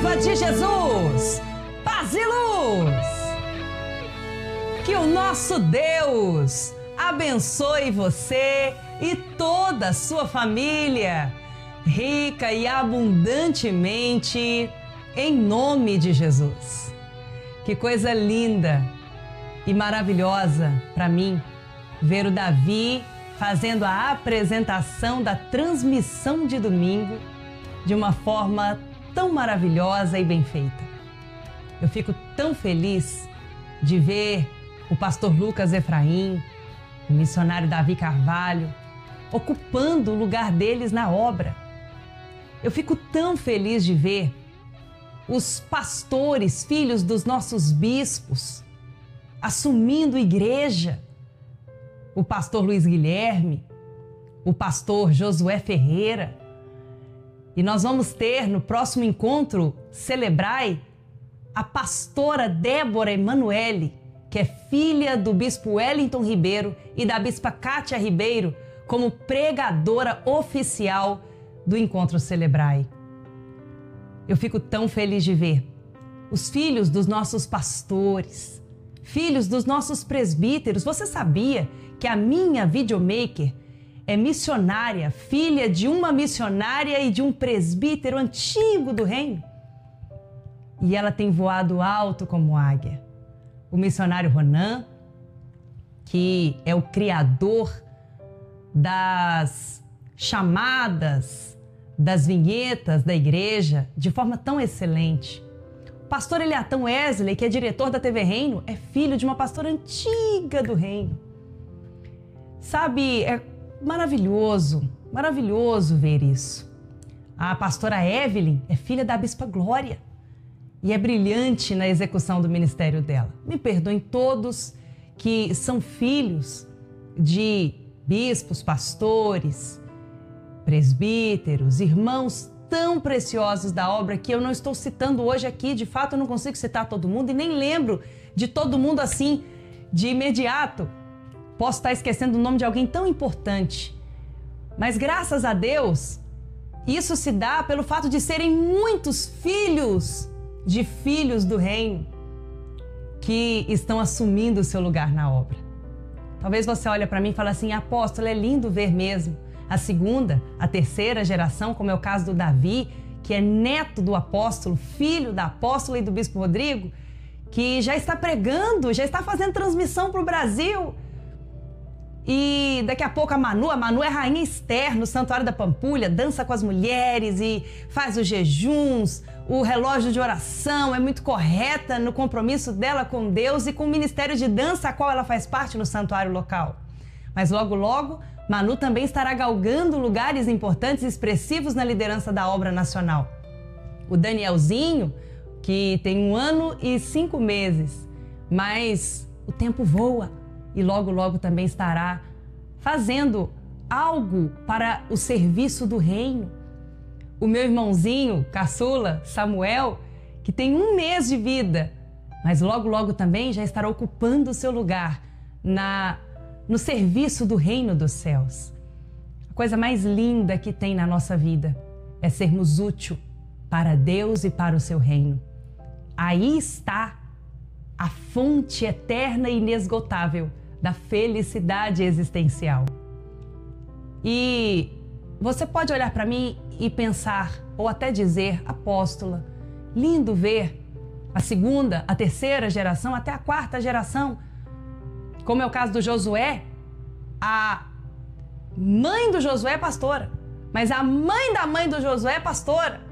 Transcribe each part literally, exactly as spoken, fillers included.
Noiva de Jesus, paz e luz. Que o nosso Deus abençoe você e toda a sua família, rica e abundantemente, em nome de Jesus. Que coisa linda e maravilhosa para mim ver o Davi fazendo a apresentação da transmissão de domingo de uma forma tão maravilhosa e bem feita. Eu fico tão feliz de ver o pastor Lucas Efraim, o missionário Davi Carvalho, ocupando o lugar deles na obra. Eu fico tão feliz de ver os pastores, filhos dos nossos bispos, assumindo igreja. O pastor Luiz Guilherme, o pastor Josué Ferreira. E nós vamos ter no próximo encontro Celebrai a pastora Débora Emanuele, que é filha do bispo Wellington Ribeiro e da bispa Kátia Ribeiro, como pregadora oficial do encontro Celebrai. Eu fico tão feliz de ver os filhos dos nossos pastores, filhos dos nossos presbíteros. Você sabia que a minha videomaker é missionária, filha de uma missionária e de um presbítero antigo do reino? E ela tem voado alto como águia. O missionário Ronan, que é o criador das chamadas, das vinhetas da igreja, de forma tão excelente. O pastor Eliatão Wesley, que é diretor da T V Reino, é filho de uma pastora antiga do reino. Sabe, é maravilhoso, maravilhoso ver isso. A pastora Evelyn é filha da bispa Glória e é brilhante na execução do ministério dela. Me perdoem todos que são filhos de bispos, pastores, presbíteros, irmãos tão preciosos da obra que eu não estou citando hoje aqui. De fato, eu não consigo citar todo mundo e nem lembro de todo mundo assim de imediato. Posso estar esquecendo o nome de alguém tão importante, mas graças a Deus, isso se dá pelo fato de serem muitos filhos de filhos do reino que estão assumindo o seu lugar na obra. Talvez você olhe para mim e fale assim: apóstolo, é lindo ver mesmo a segunda, a terceira geração, como é o caso do Davi, que é neto do apóstolo, filho da apóstola e do bispo Rodrigo, que já está pregando, já está fazendo transmissão para o Brasil. E daqui a pouco a Manu, a Manu é rainha Esther no Santuário da Pampulha, dança com as mulheres e faz os jejuns, o relógio de oração, é muito correta no compromisso dela com Deus e com o ministério de dança a qual ela faz parte no santuário local. Mas logo, logo, Manu também estará galgando lugares importantes e expressivos na liderança da obra nacional. O Danielzinho, que tem um ano e cinco meses, mas o tempo voa. E logo, logo também estará fazendo algo para o serviço do reino. O meu irmãozinho, caçula, Samuel, que tem um mês de vida, mas logo, logo também já estará ocupando o seu lugar na, no serviço do reino dos céus. A coisa mais linda que tem na nossa vida é sermos úteis para Deus e para o seu reino. Aí está a fonte eterna e inesgotável da felicidade existencial. E você pode olhar para mim e pensar, ou até dizer: apóstola, lindo ver a segunda, a terceira geração, até a quarta geração, como é o caso do Josué. A mãe do Josué é pastora, mas a mãe da mãe do Josué é pastora.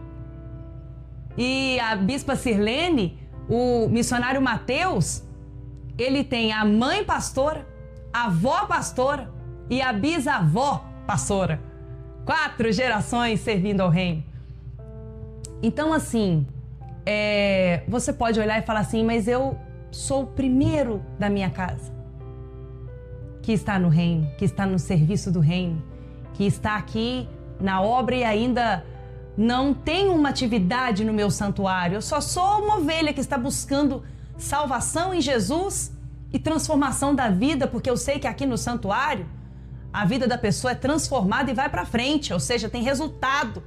E a bispa Sirlene, o missionário Mateus, ele tem a mãe pastora, a avó pastora e a bisavó pastora. Quatro gerações servindo ao reino. Então, assim, é, você pode olhar e falar assim: mas eu sou o primeiro da minha casa que está no reino, que está no serviço do reino, que está aqui na obra e ainda não tem uma atividade no meu santuário. Eu só sou uma ovelha que está buscando salvação em Jesus e transformação da vida, porque eu sei que aqui no santuário a vida da pessoa é transformada e vai para frente, ou seja, tem resultado.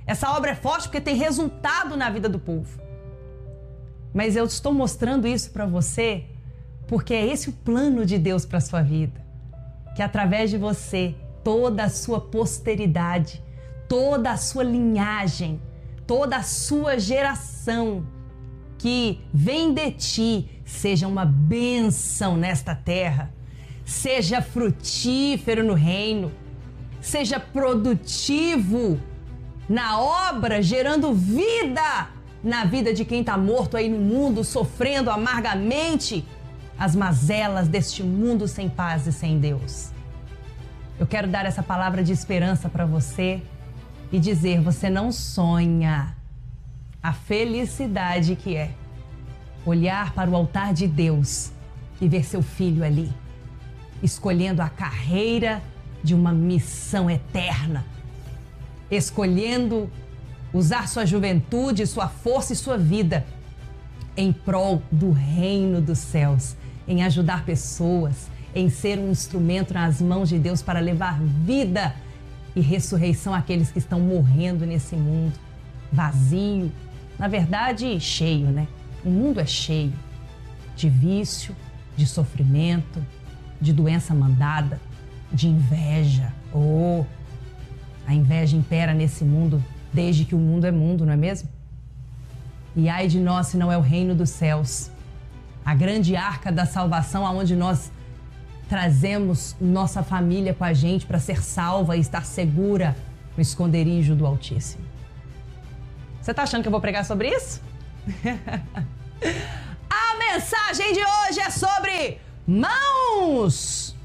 Essa obra é forte porque tem resultado na vida do povo. Mas eu estou mostrando isso para você porque é esse o plano de Deus para a sua vida. Que através de você, toda a sua posteridade, toda a sua linhagem, toda a sua geração que vem de ti seja uma bênção nesta terra, seja frutífero no reino, seja produtivo na obra, gerando vida na vida de quem está morto aí no mundo, sofrendo amargamente as mazelas deste mundo sem paz e sem Deus. Eu quero dar essa palavra de esperança para você e dizer, você não sonha a felicidade que é olhar para o altar de Deus e ver seu filho ali, escolhendo a carreira de uma missão eterna, escolhendo usar sua juventude, sua força e sua vida em prol do reino dos céus, em ajudar pessoas, em ser um instrumento nas mãos de Deus para levar vida e ressurreição àqueles que estão morrendo nesse mundo vazio, na verdade cheio, né? O mundo é cheio de vício, de sofrimento, de doença mandada, de inveja. Oh, a inveja impera nesse mundo desde que o mundo é mundo, não é mesmo? E ai de nós se não é o reino dos céus, a grande arca da salvação, aonde nós trazemos nossa família com a gente para ser salva e estar segura no esconderijo do Altíssimo. Você está achando que eu vou pregar sobre isso? A mensagem de hoje é sobre mãos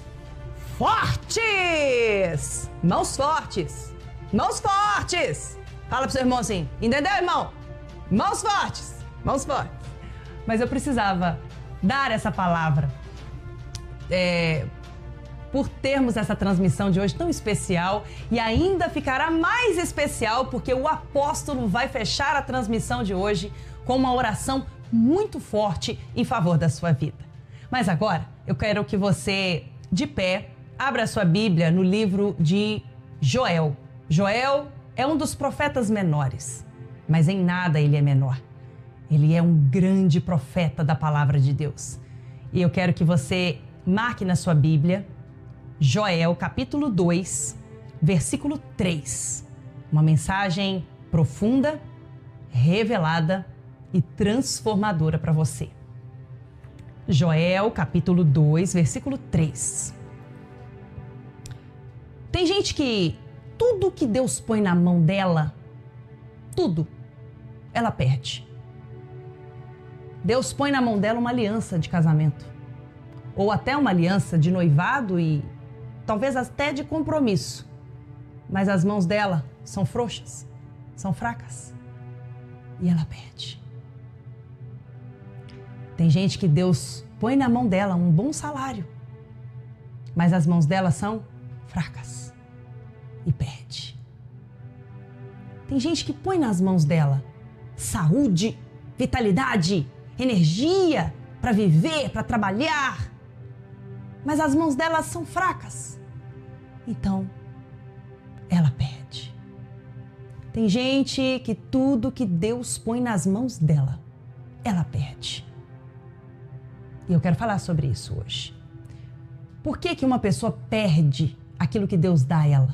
fortes. Mãos fortes. Mãos fortes. Fala pro seu irmão assim, entendeu, irmão? Mãos fortes. Mãos fortes. Mas eu precisava dar essa palavra é, por termos essa transmissão de hoje tão especial, e ainda ficará mais especial porque o apóstolo vai fechar a transmissão de hoje com uma oração muito forte em favor da sua vida. Mas agora eu quero que você, de pé, abra sua Bíblia no livro de Joel. Joel é um dos profetas menores, mas em nada ele é menor. Ele é um grande profeta da palavra de Deus. E eu quero que você marque na sua Bíblia Joel capítulo dois, versículo três. Uma mensagem profunda, revelada e transformadora para você. Joel capítulo dois, versículo três. Tem gente que tudo que Deus põe na mão dela, tudo, ela perde. Deus põe na mão dela uma aliança de casamento, ou até uma aliança de noivado e talvez até de compromisso, mas as mãos dela são frouxas, são fracas e ela perde. Tem gente que Deus põe na mão dela um bom salário, mas as mãos dela são fracas e perde. Tem gente que põe nas mãos dela saúde, vitalidade, energia para viver, para trabalhar, mas as mãos dela são fracas, então ela perde. Tem gente que tudo que Deus põe nas mãos dela, ela perde. E eu quero falar sobre isso hoje. Por que que uma pessoa perde aquilo que Deus dá a ela?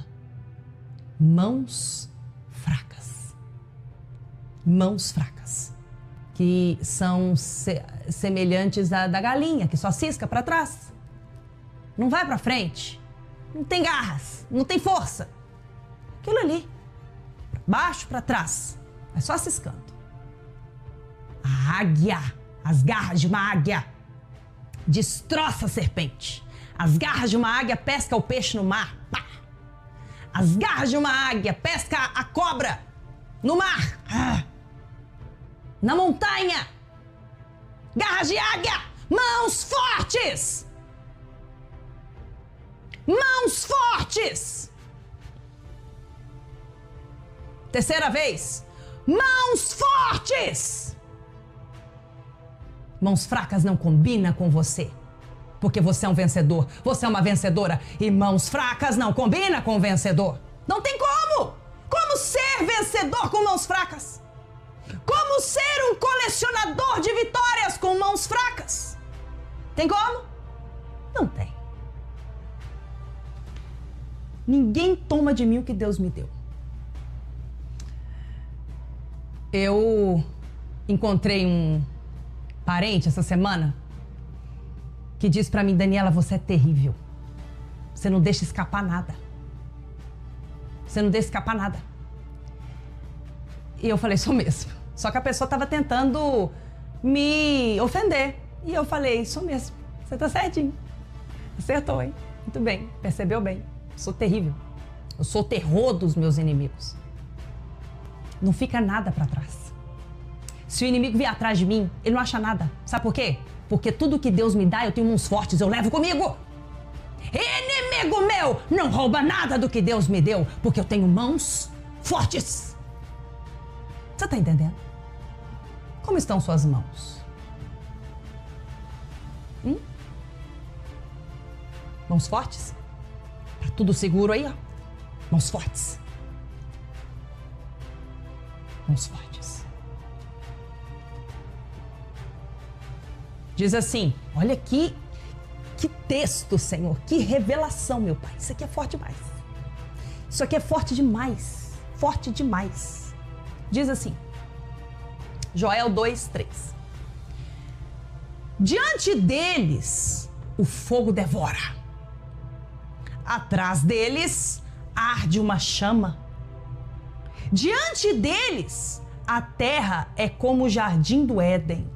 Mãos fracas. Mãos fracas. Que são se- semelhantes à da galinha, que só cisca para trás. Não vai para frente. Não tem garras, não tem força. Aquilo ali, pra baixo, para trás, é só ciscando. A águia, as garras de uma águia, destroça a serpente. As garras de uma águia pesca o peixe no mar. Pá! As garras de uma águia pesca a cobra no mar. Ah! Na montanha. Garras de águia. Mãos fortes. Mãos fortes. Terceira vez. Mãos fortes. Mãos fracas não combinam com você, porque você é um vencedor, você é uma vencedora, e mãos fracas não combinam com o vencedor. Não tem como! Como Como ser vencedor com mãos fracas? Como ser um colecionador de vitórias com mãos fracas? Tem como? Não tem. Ninguém toma de mim o que Deus me deu. Eu encontrei um parente essa semana que disse pra mim: Daniela, você é terrível. Você não deixa escapar nada. Você não deixa escapar nada. E eu falei: sou mesmo. Só que a pessoa tava tentando me ofender. E eu falei: sou mesmo. Você tá certinho. Acertou, hein? Muito bem. Percebeu bem. Eu sou terrível. Eu sou o terror dos meus inimigos. Não fica nada pra trás. Se o inimigo vier atrás de mim, ele não acha nada. Sabe por quê? Porque tudo que Deus me dá, eu tenho mãos fortes, eu levo comigo. Inimigo meu, não rouba nada do que Deus me deu, porque eu tenho mãos fortes. Você tá entendendo? Como estão suas mãos? Hum? Mãos fortes? Tá tudo seguro aí, ó. Mãos fortes. Mãos fortes. Diz assim, olha aqui, que texto, Senhor, que revelação, meu Pai. Isso aqui é forte demais. Isso aqui é forte demais, forte demais. Diz assim, Joel dois, três. Diante deles, o fogo devora. Atrás deles, arde uma chama. Diante deles, a terra é como o jardim do Éden.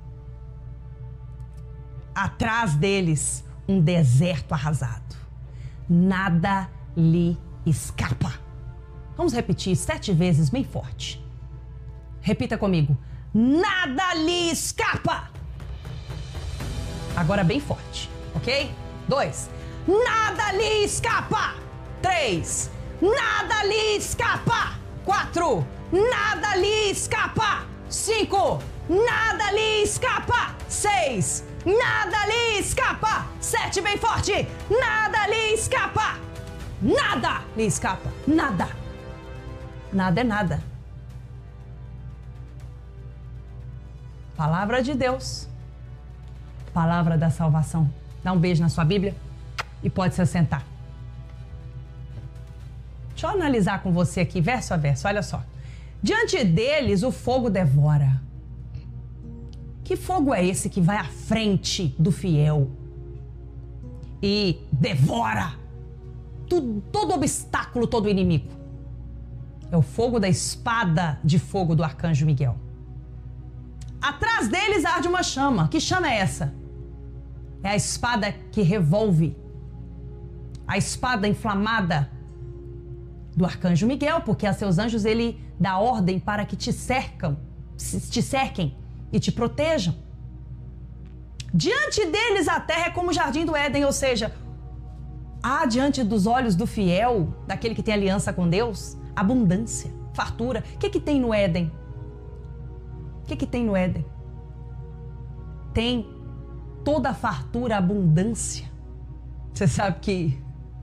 Atrás deles, um deserto arrasado. Nada lhe escapa. Vamos repetir sete vezes bem forte. Repita comigo. Nada lhe escapa. Agora bem forte, ok? Dois. Nada lhe escapa. Três. Nada lhe escapa. Quatro. Nada lhe escapa. Cinco. Nada lhe escapa. Seis. Nada lhe escapa. Sete, bem forte. Nada lhe escapa. Nada lhe escapa. Nada. Nada é nada. Palavra de Deus. Palavra da salvação. Dá um beijo na sua Bíblia e pode se assentar. Deixa eu analisar com você aqui, verso a verso. Olha só. Diante deles, o fogo devora. Que fogo é esse que vai à frente do fiel e devora tudo, todo obstáculo, todo inimigo? É o fogo da espada de fogo do arcanjo Miguel. Atrás deles arde uma chama. Que chama é essa? É a espada que revolve. A espada inflamada do arcanjo Miguel, porque a seus anjos ele dá ordem para que te cercam, te cerquem e te protejam. Diante deles a terra é como o jardim do Éden, ou seja, há diante dos olhos do fiel, daquele que tem aliança com Deus, abundância, fartura. O que que tem no Éden? O que que tem no Éden? Tem toda a fartura, a abundância. Você sabe que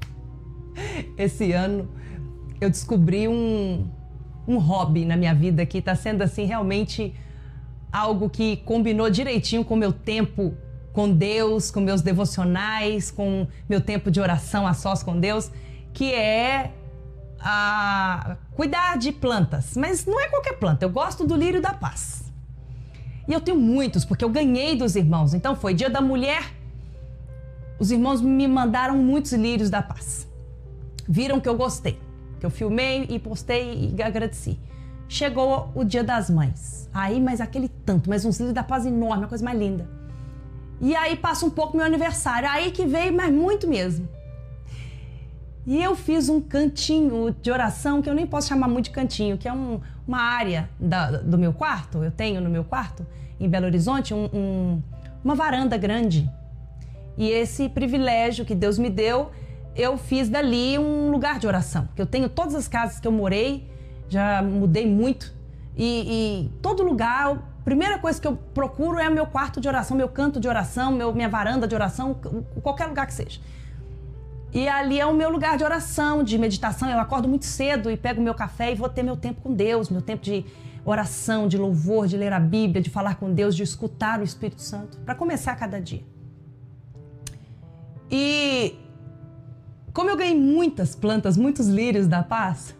esse ano eu descobri um, um hobby na minha vida que está sendo assim realmente algo que combinou direitinho com o meu tempo com Deus, com meus devocionais, com meu tempo de oração a sós com Deus, que é a cuidar de plantas. Mas não é qualquer planta, eu gosto do lírio da paz. E eu tenho muitos, porque eu ganhei dos irmãos. Então foi dia da mulher, os irmãos me mandaram muitos lírios da paz. Viram que eu gostei, que eu filmei e postei e agradeci. Chegou o dia das mães. Aí, mas aquele tanto, mas uns lírios da paz enorme, a coisa mais linda. E aí passa um pouco meu aniversário. Aí que veio, mas muito mesmo. E eu fiz um cantinho de oração, que eu nem posso chamar muito de cantinho, que é um, uma área da, do meu quarto. Eu tenho no meu quarto, em Belo Horizonte, um, um, uma varanda grande. E esse privilégio que Deus me deu, eu fiz dali um lugar de oração. Que eu tenho todas as casas que eu morei, já mudei muito. E, e todo lugar, a primeira coisa que eu procuro é o meu quarto de oração, meu canto de oração, meu, minha varanda de oração, qualquer lugar que seja. E ali é o meu lugar de oração, de meditação. Eu acordo muito cedo e pego o meu café e vou ter meu tempo com Deus, meu tempo de oração, de louvor, de ler a Bíblia, de falar com Deus, de escutar o Espírito Santo, para começar cada dia. E como eu ganhei muitas plantas, muitos lírios da paz,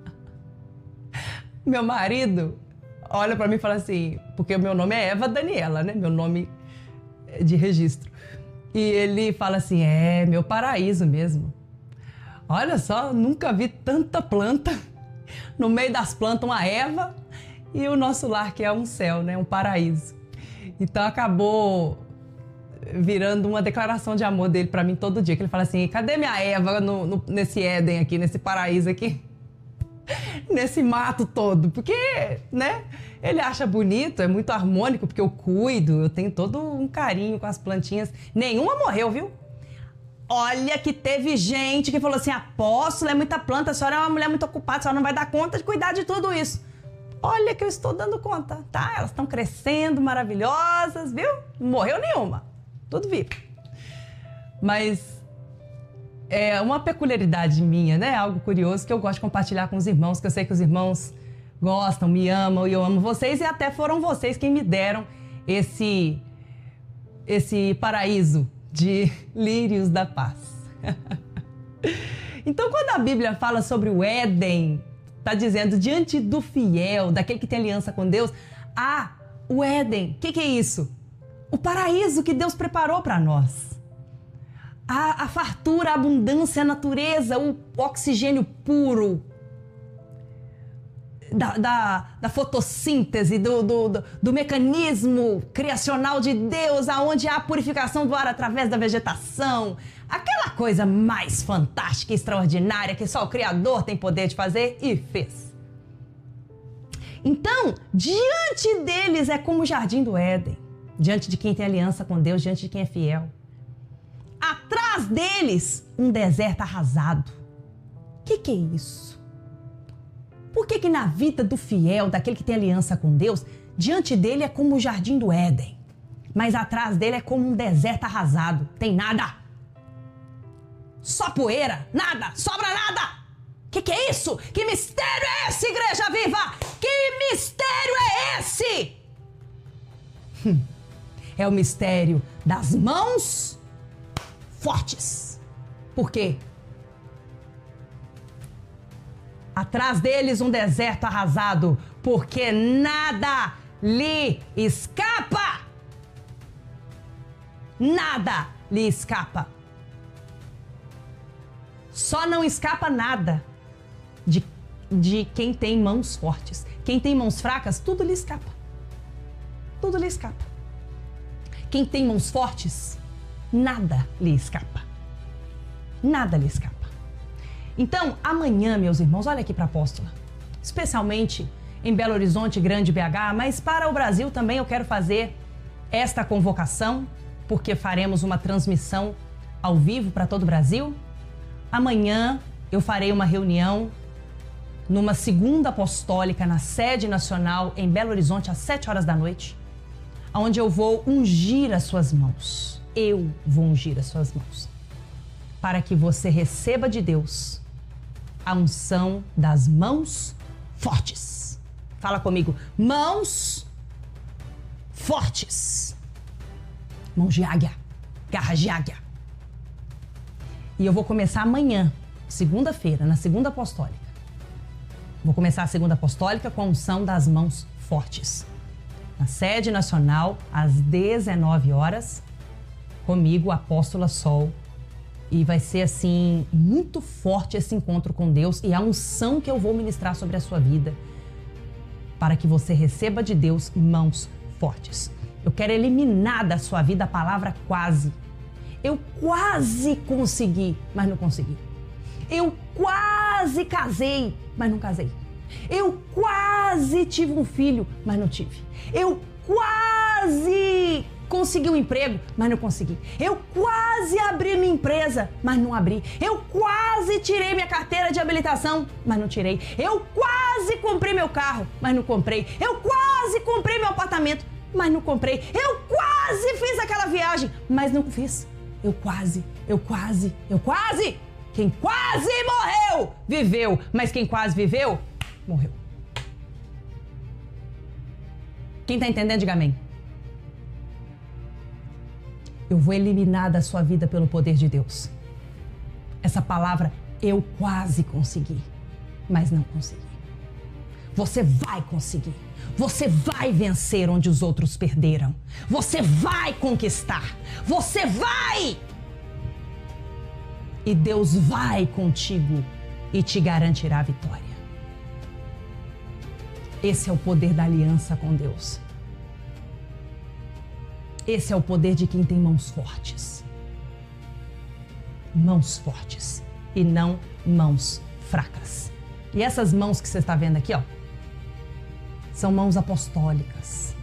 meu marido olha para mim e fala assim, porque o meu nome é Eva Daniela, né? Meu nome de registro. E ele fala assim, é meu paraíso mesmo. Olha só, nunca vi tanta planta. No meio das plantas, uma Eva e o nosso lar, que é um céu, né? Um paraíso. Então acabou virando uma declaração de amor dele para mim todo dia. Que ele fala assim, cadê minha Eva no, no, nesse Éden aqui, nesse paraíso aqui? Nesse mato todo. Porque, né? Ele acha bonito, é muito harmônico, porque eu cuido, eu tenho todo um carinho com as plantinhas. Nenhuma morreu, viu? Olha que teve gente que falou assim, apóstolo, é muita planta, a senhora é uma mulher muito ocupada, a senhora não vai dar conta de cuidar de tudo isso. Olha que eu estou dando conta, tá? Elas estão crescendo, maravilhosas, viu? Não morreu nenhuma, tudo vivo. Mas é uma peculiaridade minha, né? Algo curioso que eu gosto de compartilhar com os irmãos, que eu sei que os irmãos gostam, me amam e eu amo vocês, e até foram vocês quem me deram esse, esse paraíso de lírios da paz. Então, quando a Bíblia fala sobre o Éden, está dizendo diante do fiel, daquele que tem aliança com Deus, ah, o Éden, o que, que é isso? O paraíso que Deus preparou para nós. A, a fartura, a abundância, a natureza, o oxigênio puro, Da, da, da fotossíntese, do, do, do, do mecanismo criacional de Deus, aonde há purificação do ar através da vegetação. Aquela coisa mais fantástica e extraordinária que só o Criador tem poder de fazer e fez. Então, diante deles é como o jardim do Éden. Diante de quem tem aliança com Deus, diante de quem é fiel. Atrás deles, um deserto arrasado. O que, que é isso? Por que que na vida do fiel, daquele que tem aliança com Deus, diante dele é como o jardim do Éden, mas atrás dele é como um deserto arrasado, tem nada? Só poeira, nada, sobra nada. Que que é isso? Que mistério é esse, igreja viva? Que mistério é esse? Hum, é o mistério das mãos fortes. Por quê? Atrás deles um deserto arrasado, porque nada lhe escapa. Nada lhe escapa. Só não escapa nada de, de quem tem mãos fortes. Quem tem mãos fracas, tudo lhe escapa. Tudo lhe escapa. Quem tem mãos fortes, nada lhe escapa. Nada lhe escapa. Então, amanhã, meus irmãos, olha aqui para a apóstola, especialmente em Belo Horizonte, Grande B H, mas para o Brasil também eu quero fazer esta convocação, porque faremos uma transmissão ao vivo para todo o Brasil. Amanhã eu farei uma reunião numa segunda apostólica na sede nacional em Belo Horizonte às sete horas da noite, onde eu vou ungir as suas mãos. Eu vou ungir as suas mãos, para que você receba de Deus a unção das mãos fortes. Fala comigo, mãos fortes. Mãos de águia, garras de águia. E eu vou começar amanhã, segunda-feira, na segunda apostólica. Vou começar a segunda apostólica com a unção das mãos fortes. Na sede nacional, às dezenove horas, comigo, a apóstola Sol. E vai ser, assim, muito forte esse encontro com Deus e a unção que eu vou ministrar sobre a sua vida, para que você receba de Deus mãos fortes. Eu quero eliminar da sua vida a palavra quase. Eu quase consegui, mas não consegui. Eu quase casei, mas não casei. Eu quase tive um filho, mas não tive. Eu quase consegui um emprego, mas não consegui. Eu quase abri minha empresa, mas não abri. Eu quase tirei minha carteira de habilitação, mas não tirei. Eu quase comprei meu carro, mas não comprei. Eu quase comprei meu apartamento, mas não comprei. Eu quase fiz aquela viagem, mas não fiz. eu quase, eu quase, eu quase. Quem quase morreu, viveu. Mas quem quase viveu, morreu. Quem tá entendendo, diga amém. Eu vou eliminar da sua vida pelo poder de Deus. Essa palavra, eu quase consegui, mas não consegui. Você vai conseguir. Você vai vencer onde os outros perderam. Você vai conquistar. Você vai! E Deus vai contigo e te garantirá a vitória. Esse é o poder da aliança com Deus. Esse é o poder de quem tem mãos fortes. Mãos fortes e não mãos fracas. E essas mãos que você está vendo aqui, ó, são mãos apostólicas.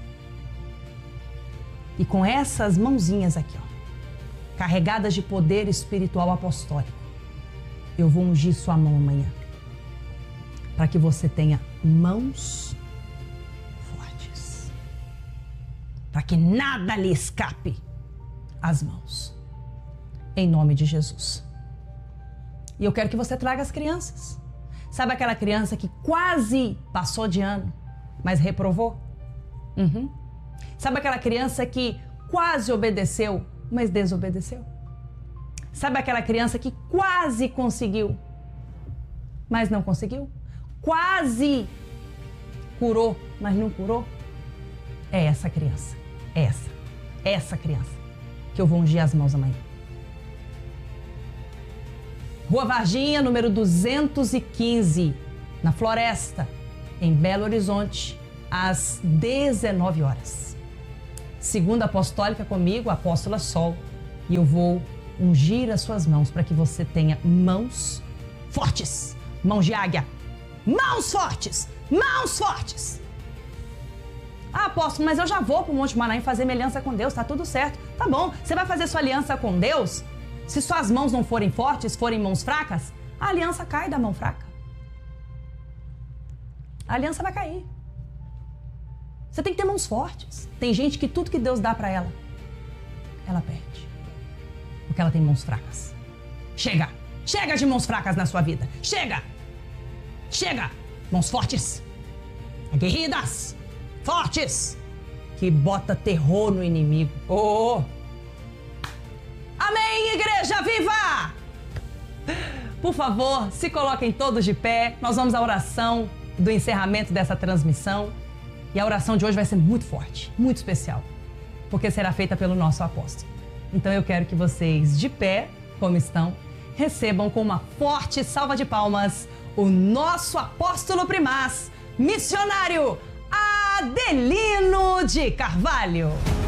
E com essas mãozinhas aqui, ó, carregadas de poder espiritual apostólico, eu vou ungir sua mão amanhã, para que você tenha mãos fortes, para que nada lhe escape às mãos, em nome de Jesus. E eu quero que você traga as crianças. Sabe aquela criança que quase passou de ano, mas reprovou? Uhum. Sabe aquela criança que quase obedeceu, mas desobedeceu? Sabe aquela criança que quase conseguiu, mas não conseguiu? Quase curou, mas não curou? É essa criança, é essa, é essa criança que eu vou ungir as mãos amanhã. Rua Varginha, número duzentos e quinze, na Floresta, em Belo Horizonte, às dezenove horas. Segunda apostólica comigo, a apóstola Sol, e eu vou ungir as suas mãos para que você tenha mãos fortes, mãos de águia, mãos fortes, mãos fortes. Ah, apóstolo, mas eu já vou para o Monte Manaim fazer minha aliança com Deus, tá tudo certo. Tá bom, você vai fazer sua aliança com Deus? Se suas mãos não forem fortes, forem mãos fracas, a aliança cai da mão fraca. A aliança vai cair. Você tem que ter mãos fortes. Tem gente que tudo que Deus dá para ela, ela perde. Porque ela tem mãos fracas. Chega! Chega de mãos fracas na sua vida. Chega! Chega! Mãos fortes. Aguerridas. Fortes. Que bota terror no inimigo. Oh! Amém, igreja viva! Por favor, se coloquem todos de pé. Nós vamos à oração do encerramento dessa transmissão. E a oração de hoje vai ser muito forte, muito especial, porque será feita pelo nosso apóstolo. Então eu quero que vocês, de pé, como estão, recebam com uma forte salva de palmas o nosso apóstolo primaz, missionário Adelino de Carvalho.